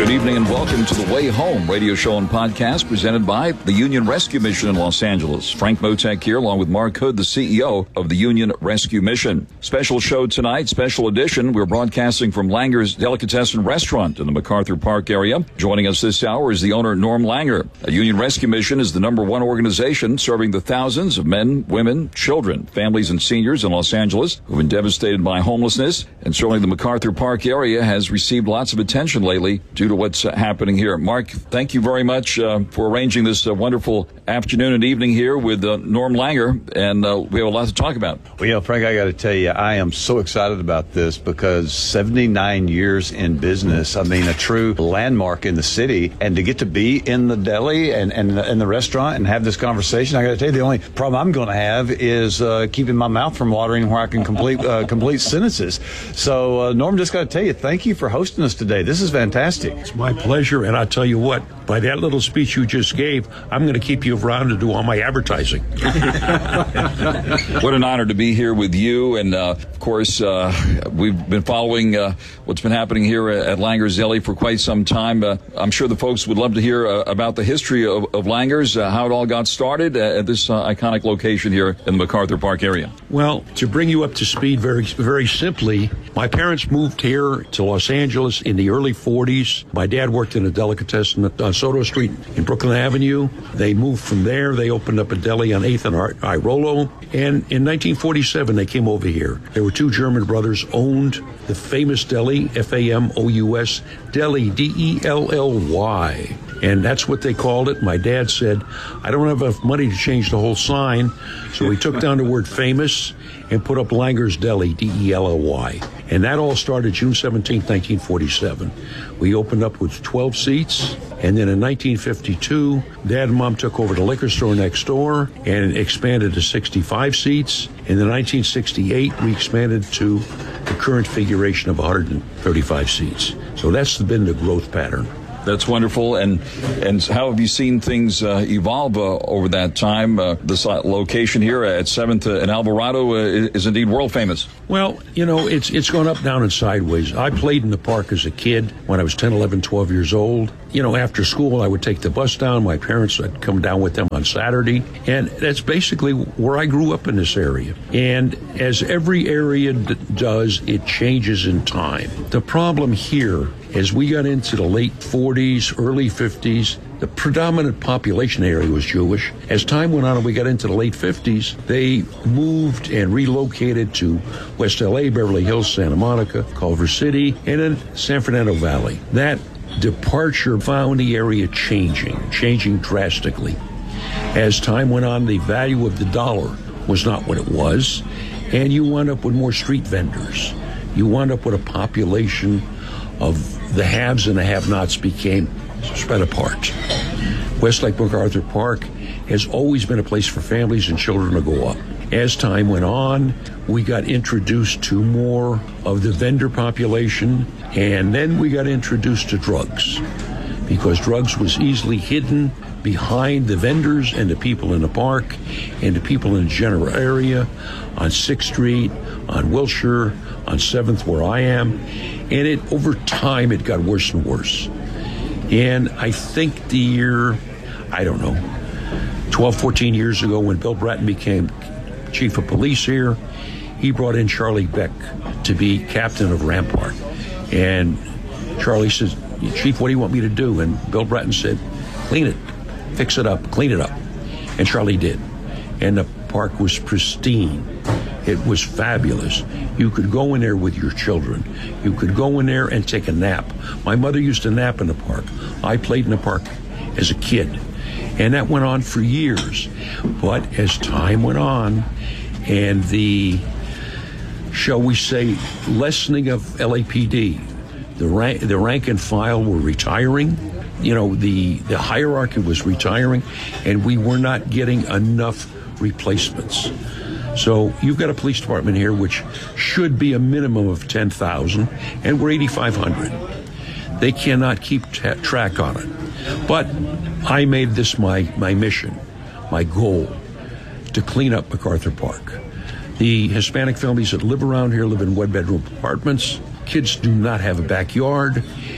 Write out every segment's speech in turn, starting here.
Good evening and welcome to The Way Home radio show and podcast presented by the Union Rescue Mission in Los Angeles. Frank Motek here along with Mark Hood, the CEO of the Union Rescue Mission. Special show tonight, special edition. We're broadcasting from Langer's Delicatessen Restaurant in the MacArthur Park area. Joining us this hour is the owner, Norm Langer. The Union Rescue Mission is the #1 organization serving the thousands of men, women, children, families, and seniors in Los Angeles who've been devastated by homelessness. And certainly the MacArthur Park area has received lots of attention lately due to what's happening here. Mark, thank you very much for arranging this wonderful afternoon and evening here with Norm Langer, and we have a lot to talk about. Well, Frank, I got to tell you, I am so excited about this because 79 years in business, I mean, a true landmark in the city, and to get to be in the deli and in the restaurant and have this conversation, I got to tell you, the only problem I'm going to have is keeping my mouth from watering where I can complete sentences. So, Norm, just got to tell you, thank you for hosting us today. This is fantastic. It's my pleasure, and I'll tell you what, by that little speech you just gave, I'm going to keep you around to do all my advertising. What an honor to be here with you, and of course, we've been following what's been happening here at Langer's Deli for quite some time. I'm sure the folks would love to hear about the history of Langer's, how it all got started at this iconic location here in the MacArthur Park area. Well, to bring you up to speed very, very simply, my parents moved here to Los Angeles in the early 40s. My dad worked in a delicatessen on Soto Street in Brooklyn Avenue. They moved from there. They opened up a deli on 8th and Irolo. And in 1947, they came over here. There were two German brothers owned the famous deli, Famous Deli, Delly. And that's what they called it. My dad said, I don't have enough money to change the whole sign. So he took down the word famous and put up Langer's Deli, Delly. And that all started June 17, 1947. We opened up with 12 seats. And then in 1952, Dad and Mom took over the liquor store next door and expanded to 65 seats. And in 1968, we expanded to the current configuration of 135 seats. So that's been the growth pattern. That's wonderful. And how have you seen things evolve over that time? This location here at 7th and Alvarado is indeed world famous. Well, you know, it's gone up, down, and sideways. I played in the park as a kid when I was 10, 11, 12 years old. You know, after school, I would take the bus down. My parents would come down with them on Saturday. And that's basically where I grew up in this area. And as every area does, it changes in time. The problem here, as we got into the late 40s, early 50s, the predominant population area was Jewish. As time went on and we got into the late 50s, they moved and relocated to West LA, Beverly Hills, Santa Monica, Culver City, and then San Fernando Valley. That departure found the area changing drastically. As time went on, the value of the dollar was not what it was, and you wound up with more street vendors. You wound up with a population of the haves and the have-nots became spread apart. Westlake MacArthur Park has always been a place for families and children to go up. As time went on, we got introduced to more of the vendor population, and then we got introduced to drugs, because drugs was easily hidden behind the vendors and the people in the park and the people in the general area, on 6th Street, on Wilshire, on 7th where I am. And over time, it got worse and worse. And I think the year, 12, 14 years ago, when Bill Bratton became chief of police here, he brought in Charlie Beck to be captain of Rampart. And Charlie says, Chief, what do you want me to do? And Bill Bratton said, clean it, fix it up, clean it up. And Charlie did. And the park was pristine. It was fabulous. You could go in there with your children. You could go in there and take a nap. My mother used to nap in the park. I played in the park as a kid. And that went on for years. But as time went on, and the, shall we say, lessening of LAPD, the rank and file were retiring. You know, the hierarchy was retiring, and we were not getting enough replacements. So you've got a police department here which should be a minimum of 10,000, and we're 8,500. They cannot keep track on it. But I made this my mission, my goal, to clean up MacArthur Park. The Hispanic families that live around here live in one-bedroom apartments. Kids do not have a backyard,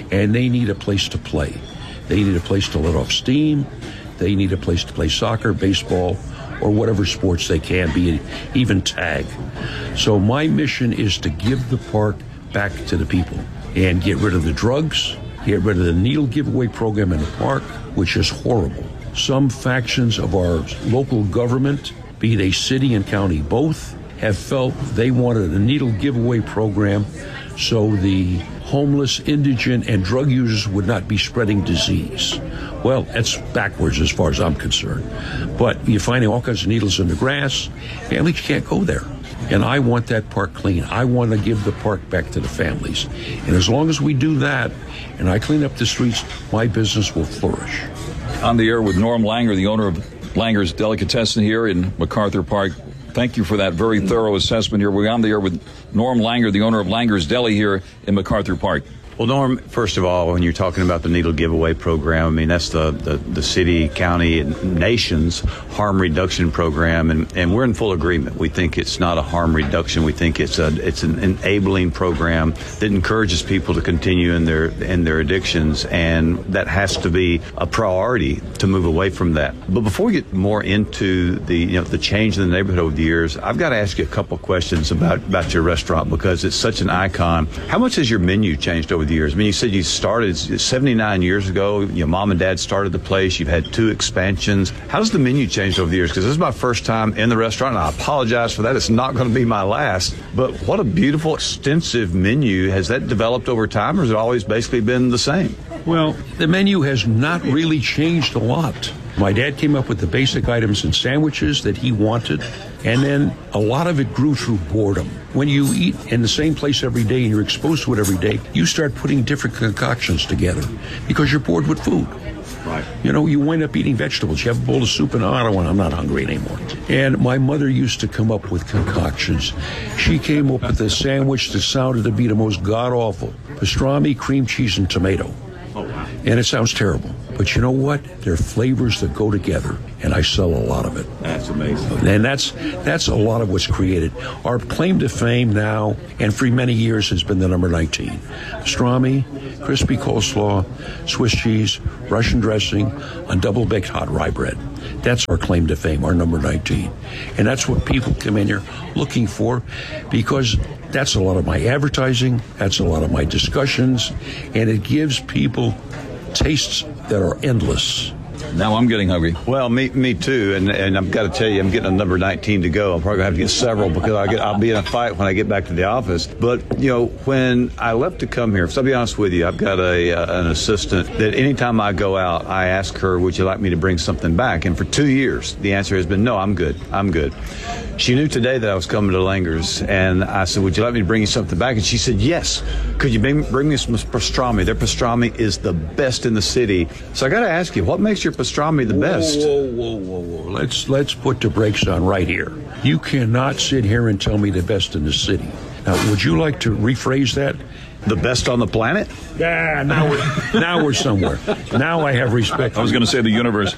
and they need a place to play. They need a place to let off steam. They need a place to play soccer, baseball, or whatever sports they can be, even tag. So my mission is to give the park back to the people and get rid of the drugs, get rid of the needle giveaway program in the park, which is horrible. Some factions of our local government, be they city and county both, have felt they wanted a needle giveaway program so the homeless, indigent, and drug users would not be spreading disease. Well, that's backwards as far as I'm concerned. But you're finding all kinds of needles in the grass. Families can't go there. And I want that park clean. I want to give the park back to the families. And as long as we do that, and I clean up the streets, my business will flourish. On the air with Norm Langer, the owner of Langer's Delicatessen here in MacArthur Park. Thank you for that very thorough assessment here. We're on the air with Norm Langer, the owner of Langer's Deli here in MacArthur Park. Well, Norm, first of all, when you're talking about the needle giveaway program, I mean, that's the city, county, and nation's harm reduction program, and we're in full agreement. We think it's not a harm reduction. We think it's an enabling program that encourages people to continue in their addictions, and that has to be a priority to move away from that. But before we get more into the change in the neighborhood over the years, I've got to ask you a couple questions about your restaurant because it's such an icon. How much has your menu changed over the years? I mean, you said you started 79 years ago. Your mom and dad started the place. You've had 2 expansions. How does the menu change over the years? Because this is my first time in the restaurant, and I apologize for that. It's not going to be my last. But what a beautiful, extensive menu. Has that developed over time, or has it always basically been the same? Well, the menu has not really changed a lot. My dad came up with the basic items and sandwiches that he wanted, and then a lot of it grew through boredom. When you eat in the same place every day and you're exposed to it every day, you start putting different concoctions together because you're bored with food. Right. You know, you wind up eating vegetables. You have a bowl of soup and I don't want, I'm not hungry anymore. And my mother used to come up with concoctions. She came up with a sandwich that sounded to be the most god-awful. Pastrami, cream cheese, and tomato. Oh, wow. And it sounds terrible. But you know what? They're flavors that go together, and I sell a lot of it. That's amazing. And that's a lot of what's created. Our claim to fame now, and for many years, has been the number 19. Pastrami, crispy coleslaw, Swiss cheese, Russian dressing, on double-baked hot rye bread. That's our claim to fame, our number 19. And that's what people come in here looking for, because that's a lot of my advertising, that's a lot of my discussions, and it gives people tastes that are endless. Now I'm getting hungry. Well, me too, and I've got to tell you, I'm getting a number 19 to go. I'm probably gonna have to get several because I'll be in a fight when I get back to the office. But when I left to come here, so I'll be honest with you, I've got an assistant that anytime I go out, I ask her, "Would you like me to bring something back?" And for 2 years, the answer has been, "No, I'm good. I'm good." She knew today that I was coming to Langer's, and I said, "Would you like me to bring you something back?" And she said, "Yes. Could you bring me some pastrami? Their pastrami is the best in the city." So I got to ask you, what makes your pastrami the best? Whoa. Let's put the brakes on right here. You cannot sit here and tell me the best in the city. Now, would you like to rephrase that? The best on the planet? Yeah, now we're somewhere. Now I have respect. I was going to say the universe.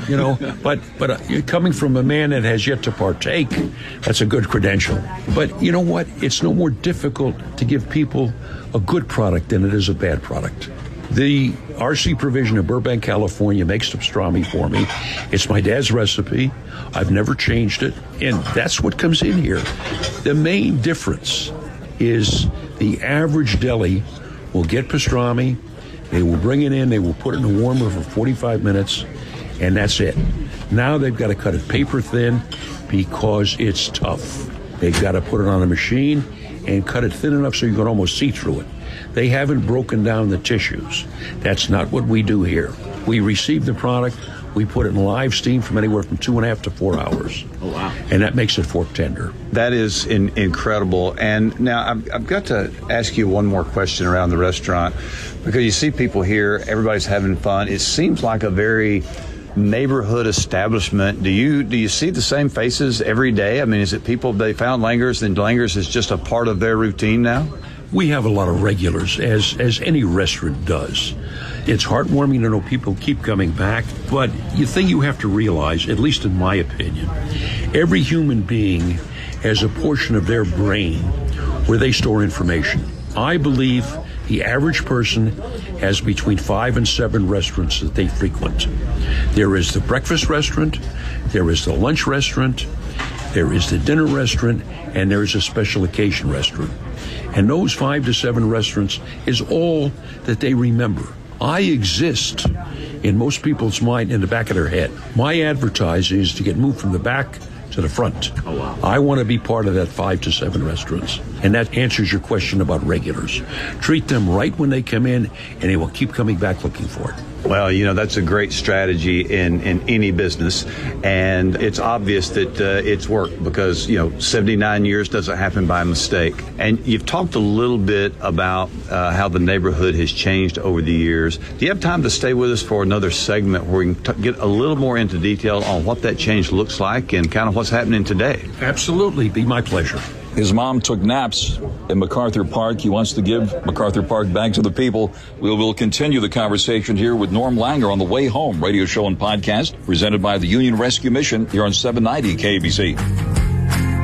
But coming from a man that has yet to partake, that's a good credential. But you know what? It's no more difficult to give people a good product than it is a bad product. The RC Provision of Burbank, California makes the pastrami for me. It's my dad's recipe. I've never changed it. And that's what comes in here. The main difference is the average deli will get pastrami. They will bring it in. They will put it in a warmer for 45 minutes. And that's it. Now they've got to cut it paper thin because it's tough. They've got to put it on a machine and cut it thin enough so you can almost see through it. They haven't broken down the tissues. That's not what we do here. We receive the product, we put it in live steam from anywhere from 2.5 to 4 hours. Oh, wow. And that makes it fork tender. That is incredible. And now I've got to ask you one more question around the restaurant, because you see people here, everybody's having fun. It seems like a very neighborhood establishment. Do you see the same faces every day? I mean, is it people, they found Langer's and Langer's is just a part of their routine now? We have a lot of regulars, as any restaurant does. It's heartwarming to know people keep coming back, but the thing you have to realize, at least in my opinion, every human being has a portion of their brain where they store information. I believe The average person has between 5 and 7 restaurants that they frequent. There is the breakfast restaurant, there is the lunch restaurant, there is the dinner restaurant, and there is a special occasion restaurant. And those 5 to 7 restaurants is all that they remember. I exist in most people's mind in the back of their head. My advertising is to get moved from the back to the front. Oh, wow. I want to be part of that 5 to 7 restaurants. And that answers your question about regulars. Treat them right when they come in, and they will keep coming back looking for it. Well, that's a great strategy in any business, and it's obvious that it's worked because, 79 years doesn't happen by mistake. And you've talked a little bit about how the neighborhood has changed over the years. Do you have time to stay with us for another segment where we can get a little more into detail on what that change looks like and kind of what's happening today? Absolutely. Be my pleasure. His mom took naps in MacArthur Park. He wants to give MacArthur Park back to the people. We will continue the conversation here with Norm Langer on the Way Home radio show and podcast presented by the Union Rescue Mission here on 790 KBC.